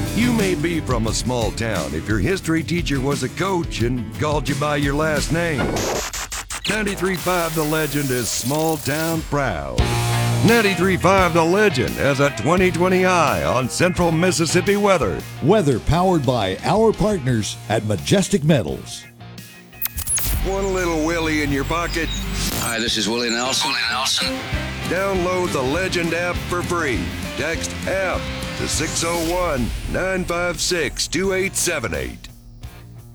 You may be from a small town if your history teacher was a coach and called you by your last name. 93.5 The Legend is small town proud. 93.5 The Legend has a 20/20 eye on central Mississippi weather. Weather powered by our partners at Majestic Metals. One little Willie in your pocket? Hi, this is Willie Nelson. Download the Legend app for free. Text app to 601-956-2878.